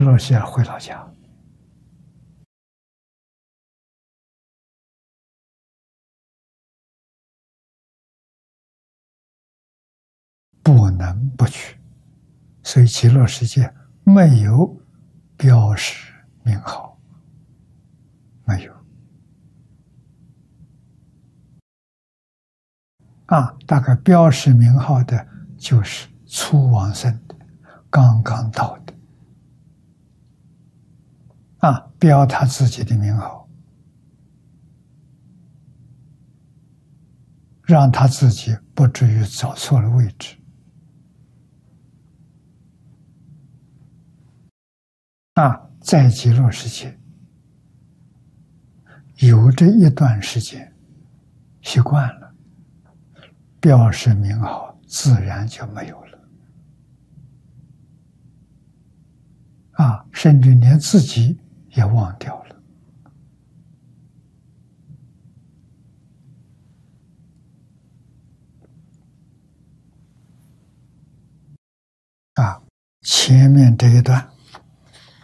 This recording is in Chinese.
乐是要回老家，不能不去。所以极乐世界没有标识名号，没有大概标识名号的就是初往生的，刚刚到的标他自己的名号，让他自己不至于找错了位置在极乐世界有这一段时间习惯了，标识名号自然就没有了甚至连自己也忘掉了前面这一段